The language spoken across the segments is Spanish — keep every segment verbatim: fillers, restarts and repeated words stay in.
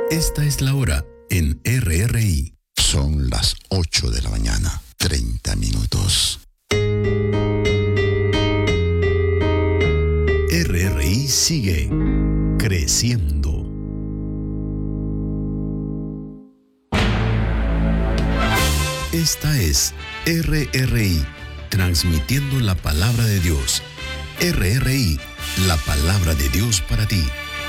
Esta es la hora en R R I. Son las ocho de la mañana, treinta minutos. R R I sigue creciendo. Esta es R R I, transmitiendo la palabra de Dios. R R I, la palabra de Dios para ti.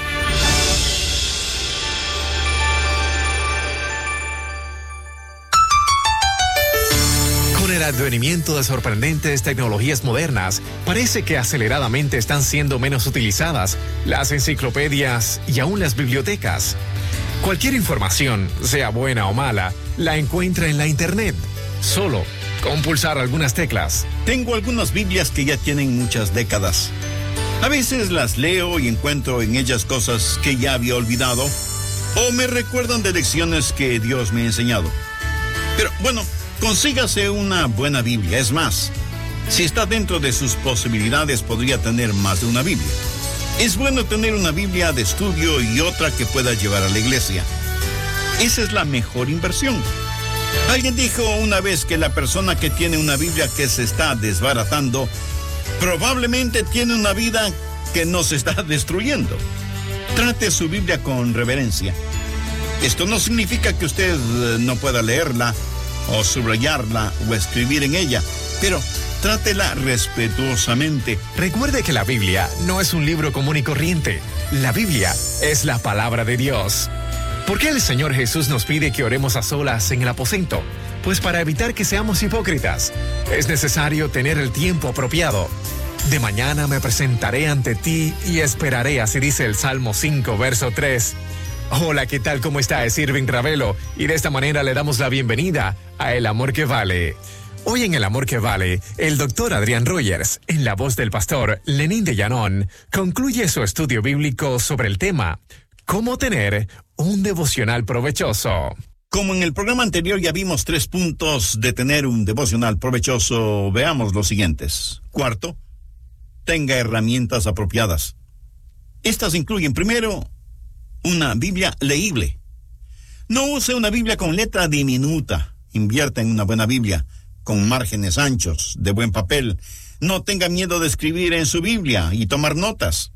Con el advenimiento de sorprendentes tecnologías modernas, parece que aceleradamente están siendo menos utilizadas las enciclopedias y aún las bibliotecas. Cualquier información, sea buena o mala, la encuentra en la Internet, solo con pulsar algunas teclas. Tengo algunas Biblias que ya tienen muchas décadas. A veces las leo y encuentro en ellas cosas que ya había olvidado o me recuerdan de lecciones que Dios me ha enseñado. Pero bueno, consígase una buena Biblia. Es más, si está dentro de sus posibilidades, podría tener más de una Biblia. Es bueno tener una Biblia de estudio y otra que pueda llevar a la iglesia. Esa es la mejor inversión. Alguien dijo una vez que la persona que tiene una Biblia que se está desbaratando, probablemente tiene una vida que no se está destruyendo. Trate su Biblia con reverencia. Esto no significa que usted no pueda leerla, o subrayarla, o escribir en ella, pero trátela respetuosamente. Recuerde que la Biblia no es un libro común y corriente. La Biblia es la palabra de Dios. ¿Por qué el Señor Jesús nos pide que oremos a solas en el aposento? Pues para evitar que seamos hipócritas, es necesario tener el tiempo apropiado. De mañana me presentaré ante ti y esperaré, así dice el Salmo cinco, verso tres. Hola, ¿qué tal? ¿Cómo está? Es Irving Ravelo y de esta manera le damos la bienvenida a El Amor que Vale. Hoy en El Amor que Vale, el doctor Adrián Rogers, en la voz del pastor Lenín de Llanón, concluye su estudio bíblico sobre el tema ¿Cómo tener un devocional provechoso? Como en el programa anterior ya vimos tres puntos de tener un devocional provechoso, veamos los siguientes. Cuarto, tenga herramientas apropiadas. Estas incluyen, primero, una Biblia leíble. No use una Biblia con letra diminuta. Invierta en una buena Biblia, con márgenes anchos, de buen papel. No tenga miedo de escribir en su Biblia y tomar notas.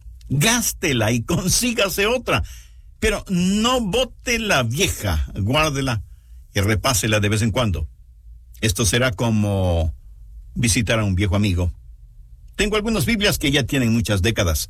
Gástela y consígase otra. Pero no bote la vieja, guárdela y repásela de vez en cuando. Esto será como visitar a un viejo amigo. Tengo algunas Biblias que ya tienen muchas décadas.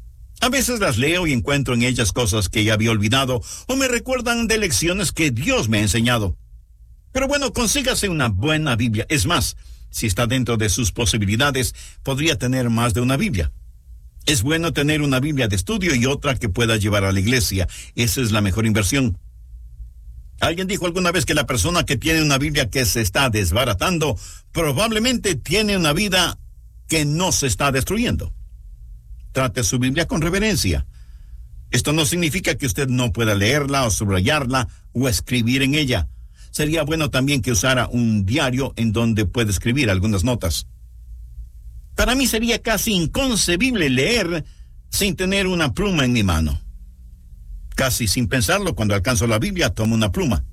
A veces las leo y encuentro en ellas cosas que ya había olvidado o me recuerdan de lecciones que Dios me ha enseñado. Pero bueno, consígase una buena Biblia. Es más, si está dentro de sus posibilidades, podría tener más de una Biblia. Es bueno tener una Biblia de estudio y otra que pueda llevar a la iglesia. Esa es la mejor inversión. Alguien dijo alguna vez que la persona que tiene una Biblia que se está desbaratando, probablemente tiene una vida que no se está destruyendo. Trate su Biblia con reverencia. Esto no significa que usted no pueda leerla o subrayarla o escribir en ella. Sería bueno también que usara un diario en donde pueda escribir algunas notas. Para mí sería casi inconcebible leer sin tener una pluma en mi mano. Casi sin pensarlo, cuando alcanzo la Biblia, tomo una pluma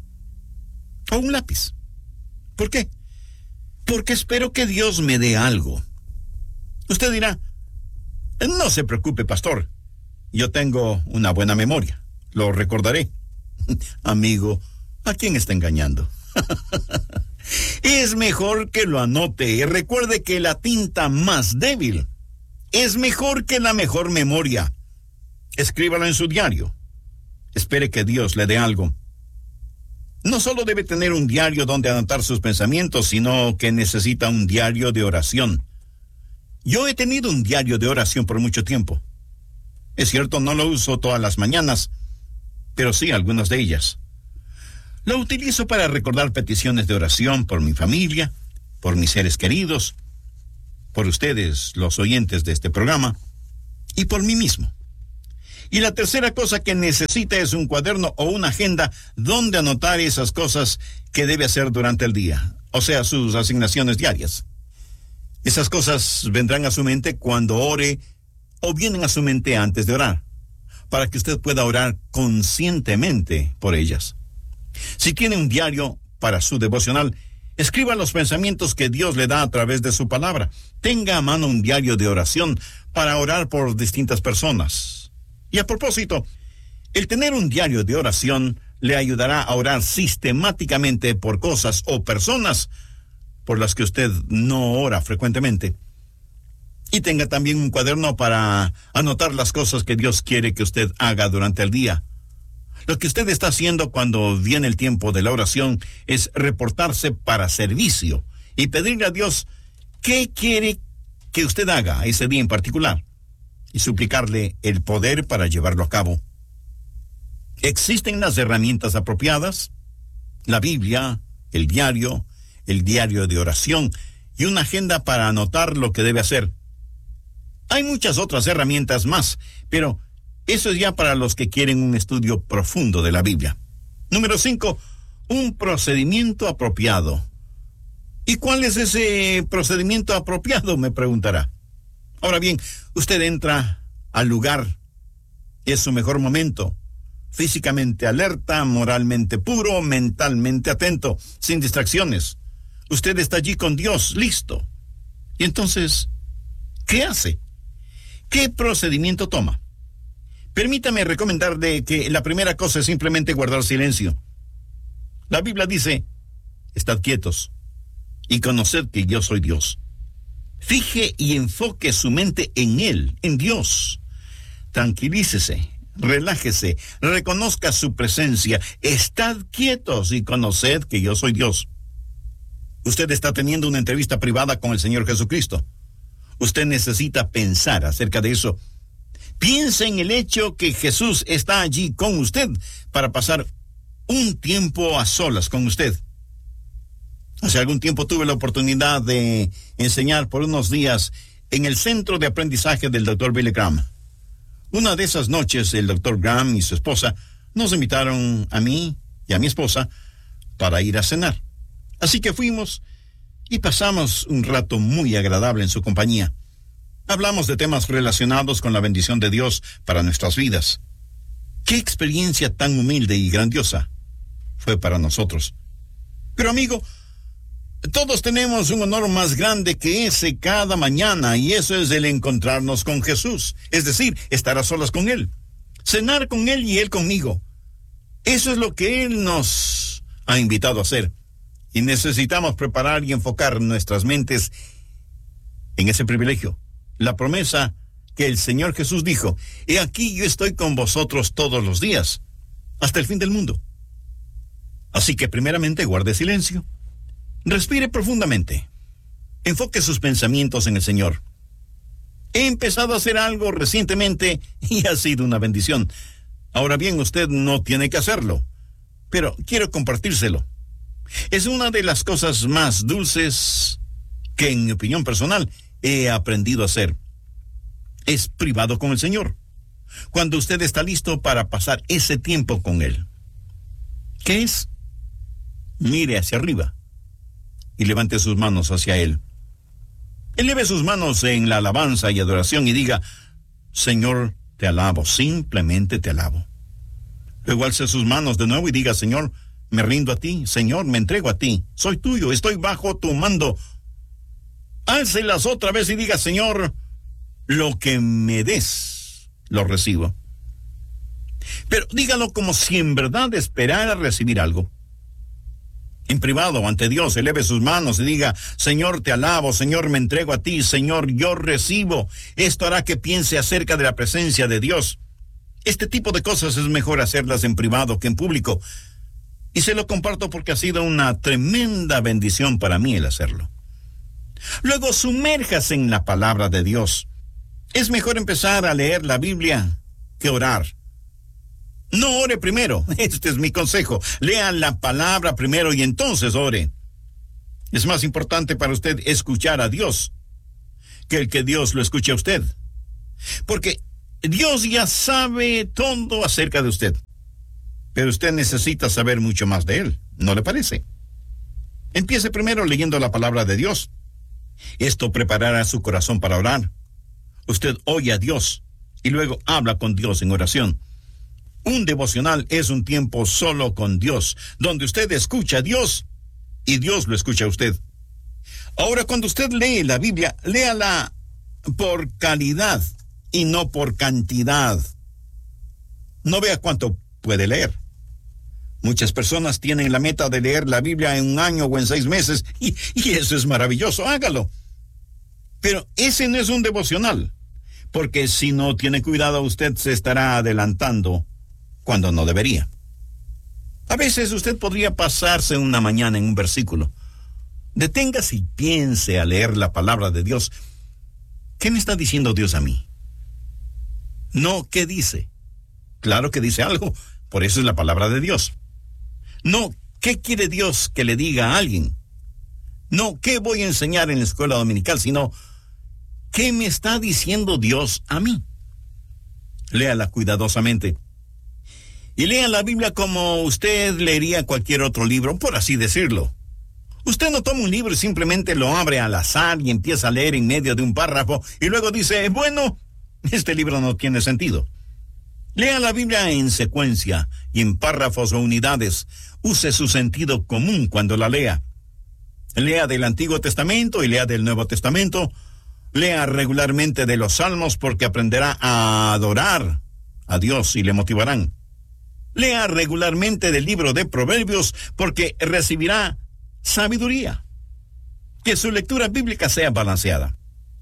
o un lápiz. ¿Por qué? Porque espero que Dios me dé algo. Usted dirá, no se preocupe, pastor. Yo tengo una buena memoria. Lo recordaré. Amigo, ¿a quién está engañando? Es mejor que lo anote. Recuerde que la tinta más débil es mejor que la mejor memoria. Escríbalo en su diario. Espere que Dios le dé algo. No solo debe tener un diario donde anotar sus pensamientos, sino que necesita un diario de oración. Yo he tenido un diario de oración por mucho tiempo. Es cierto, no lo uso todas las mañanas, pero sí algunas de ellas. Lo utilizo para recordar peticiones de oración por mi familia, por mis seres queridos, por ustedes, los oyentes de este programa, y por mí mismo. Y la tercera cosa que necesita es un cuaderno o una agenda donde anotar esas cosas que debe hacer durante el día, o sea, sus asignaciones diarias. Esas cosas vendrán a su mente cuando ore o vienen a su mente antes de orar. para que usted pueda orar conscientemente por ellas. Si tiene un diario para su devocional, escriba los pensamientos que Dios le da a través de su palabra. Tenga a mano un diario de oración para orar por distintas personas. Y a propósito, el tener un diario de oración le ayudará a orar sistemáticamente por cosas o personas por las que usted no ora frecuentemente. Y tenga también un cuaderno para anotar las cosas que Dios quiere que usted haga durante el día. Lo que usted está haciendo cuando viene el tiempo de la oración es reportarse para servicio y pedirle a Dios qué quiere que usted haga ese día en particular y suplicarle el poder para llevarlo a cabo. Existen las herramientas apropiadas, la Biblia, el diario, el diario de oración y una agenda para anotar lo que debe hacer. Hay muchas otras herramientas más, pero eso es ya para los que quieren un estudio profundo de la Biblia. Número cinco, un procedimiento apropiado. ¿Y cuál es ese procedimiento apropiado?, me preguntará. Ahora bien, usted entra al lugar, es su mejor momento, físicamente alerta, moralmente puro, mentalmente atento, sin distracciones. Usted está allí con Dios, listo. Y entonces, ¿qué hace? ¿Qué procedimiento toma? Permítame recomendarle que la primera cosa es simplemente guardar silencio. La Biblia dice, estad quietos y conoced que yo soy Dios. Fije y enfoque su mente en Él, en Dios. Tranquilícese, relájese, reconozca su presencia. Estad quietos y conoced que yo soy Dios. Usted está teniendo una entrevista privada con el Señor Jesucristo. Usted necesita pensar acerca de eso. Piense en el hecho que Jesús está allí con usted para pasar un tiempo a solas con usted. Hace algún tiempo tuve la oportunidad de enseñar por unos días en el centro de aprendizaje del doctor Billy Graham. Una de esas noches, el doctor Graham y su esposa nos invitaron a mí y a mi esposa para ir a cenar. Así que fuimos y pasamos un rato muy agradable en su compañía. Hablamos de temas relacionados con la bendición de Dios para nuestras vidas. ¡Qué experiencia tan humilde y grandiosa fue para nosotros! Pero amigo, todos tenemos un honor más grande que ese cada mañana, y eso es el encontrarnos con Jesús, es decir, estar a solas con Él, cenar con Él y Él conmigo. Eso es lo que Él nos ha invitado a hacer, y necesitamos preparar y enfocar nuestras mentes en ese privilegio. La promesa que el Señor Jesús dijo, he aquí yo estoy con vosotros todos los días, hasta el fin del mundo. Así que primeramente guarde silencio, respire profundamente, enfoque sus pensamientos en el Señor. He empezado a hacer algo recientemente y ha sido una bendición. Ahora bien, usted no tiene que hacerlo, pero quiero compartírselo. Es una de las cosas más dulces que, en mi opinión personal, he aprendido a hacer. Es privado con el Señor, cuando usted está listo para pasar ese tiempo con Él. ¿Qué es? Mire hacia arriba y levante sus manos hacia Él. Eleve sus manos en la alabanza y adoración y diga, Señor, te alabo, simplemente te alabo. Luego alce sus manos de nuevo y diga, Señor, me rindo a ti, Señor, me entrego a ti, soy tuyo, estoy bajo tu mando. Álcelas otra vez y diga, Señor, lo que me des, lo recibo. Pero dígalo como si en verdad esperara recibir algo. En privado, ante Dios, eleve sus manos y diga, Señor, te alabo, Señor, me entrego a ti, Señor, yo recibo. Esto hará que piense acerca de la presencia de Dios. Este tipo de cosas es mejor hacerlas en privado que en público. Y se lo comparto porque ha sido una tremenda bendición para mí el hacerlo. Luego, sumérjase en la palabra de Dios. Es mejor empezar a leer la Biblia que orar. No ore primero, este es mi consejo. Lea la palabra primero y entonces ore. Es más importante para usted escuchar a Dios que el que Dios lo escuche a usted. Porque Dios ya sabe todo acerca de usted. Pero usted necesita saber mucho más de Él, ¿no le parece? Empiece primero leyendo la palabra de Dios. Esto preparará su corazón para orar. Usted oye a Dios y luego habla con Dios en oración. Un devocional es un tiempo solo con Dios, donde usted escucha a Dios y Dios lo escucha a usted. Ahora, cuando usted lee la Biblia, léala por calidad y no por cantidad. No vea cuánto puede leer. Muchas personas tienen la meta de leer la Biblia en un año o en seis meses, y, y eso es maravilloso, hágalo. Pero ese no es un devocional, porque si no tiene cuidado, usted se estará adelantando cuando no debería. A veces usted podría pasarse una mañana en un versículo. Deténgase y piense a leer la palabra de Dios. ¿Qué me está diciendo Dios a mí? No, ¿qué dice? Claro que dice algo, por eso es la palabra de Dios. No, ¿qué quiere Dios que le diga a alguien? No, ¿qué voy a enseñar en la escuela dominical? Sino, ¿qué me está diciendo Dios a mí? Léala cuidadosamente. Y lea la Biblia como usted leería cualquier otro libro, por así decirlo. Usted no toma un libro y simplemente lo abre al azar y empieza a leer en medio de un párrafo y luego dice, bueno, este libro no tiene sentido. Lea la Biblia en secuencia y en párrafos o unidades. Use su sentido común cuando la lea. Lea del Antiguo Testamento y lea del Nuevo Testamento. Lea regularmente de los Salmos porque aprenderá a adorar a Dios y le motivarán. Lea regularmente del libro de Proverbios porque recibirá sabiduría. Que su lectura bíblica sea balanceada.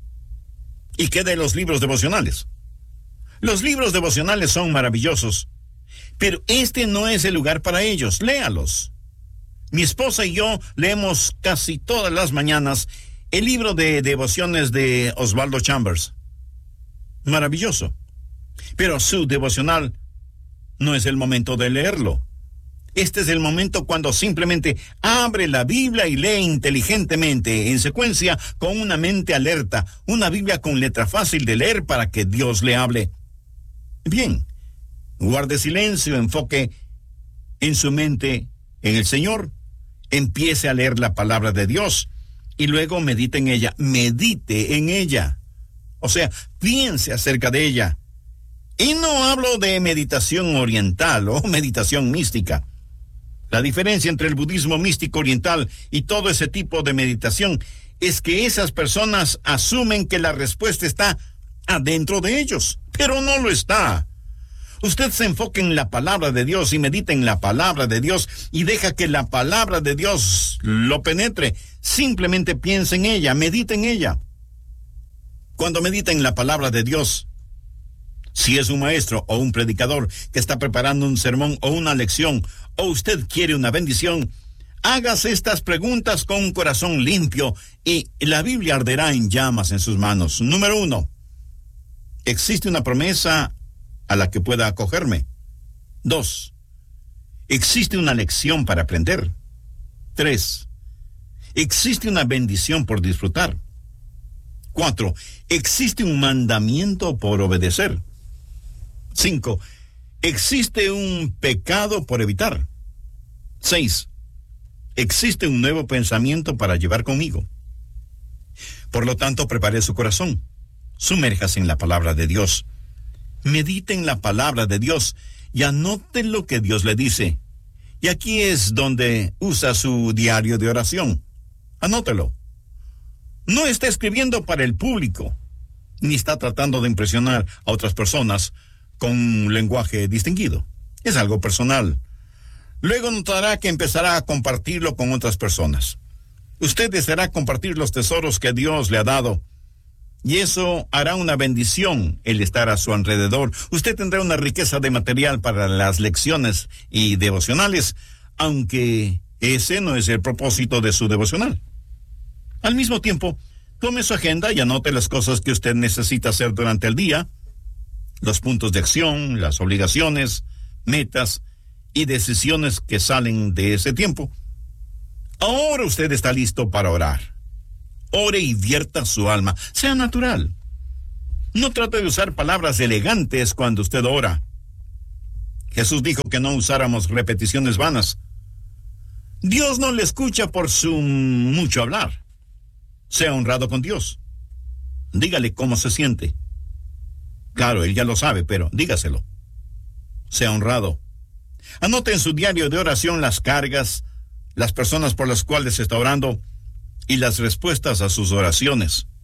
¿Y qué de los libros devocionales? Los libros devocionales son maravillosos, pero este no es el lugar para ellos. Léalos. Mi esposa y yo leemos casi todas las mañanas el libro de devociones de Oswaldo Chambers. Maravilloso. Pero su devocional no es el momento de leerlo. Este es el momento cuando simplemente abre la Biblia y lee inteligentemente, en secuencia, con una mente alerta, una Biblia con letra fácil de leer para que Dios le hable. Bien, guarde silencio, enfoque en su mente en el Señor, empiece a leer la palabra de Dios y luego medite en ella, medite en ella. O sea, piense acerca de ella. Y no hablo de meditación oriental o meditación mística. La diferencia entre el budismo místico oriental y todo ese tipo de meditación es que esas personas asumen que la respuesta está adentro de ellos, pero no lo está. Usted se enfoque en la palabra de Dios y medita en la palabra de Dios y deja que la palabra de Dios lo penetre. Simplemente piense en ella, medite en ella. Cuando medita en la palabra de Dios, si es un maestro o un predicador que está preparando un sermón o una lección, o usted quiere una bendición, hágase estas preguntas con un corazón limpio y la Biblia arderá en llamas en sus manos. Número uno, ¿existe una promesa a la que pueda acogerme? Dos, ¿existe una lección para aprender? Tres, ¿existe una bendición por disfrutar? Cuatro, ¿existe un mandamiento por obedecer? Cinco, ¿existe un pecado por evitar? Seis, ¿existe un nuevo pensamiento para llevar conmigo? Por lo tanto, prepare su corazón. Sumérjase en la palabra de Dios. Medite en la palabra de Dios y anote lo que Dios le dice. Y aquí es donde usa su diario de oración. Anótelo. No está escribiendo para el público, ni está tratando de impresionar a otras personas con un lenguaje distinguido. Es algo personal. Luego notará que empezará a compartirlo con otras personas. Usted deseará compartir los tesoros que Dios le ha dado, y eso hará una bendición el estar a su alrededor. Usted tendrá una riqueza de material para las lecciones y devocionales, aunque ese no es el propósito de su devocional. Al mismo tiempo, tome su agenda y anote las cosas que usted necesita hacer durante el día, los puntos de acción, las obligaciones, metas y decisiones que salen de ese tiempo. Ahora usted está listo para orar. Ore y vierta su alma. Sea natural. No trate de usar palabras elegantes cuando usted ora. Jesús dijo que no usáramos repeticiones vanas. Dios no le escucha por su mucho hablar. Sea honrado con Dios. Dígale cómo se siente. Claro, él ya lo sabe, pero dígaselo. Sea honrado. Anote en su diario de oración las cargas, las personas por las cuales está orando y las respuestas a sus oraciones.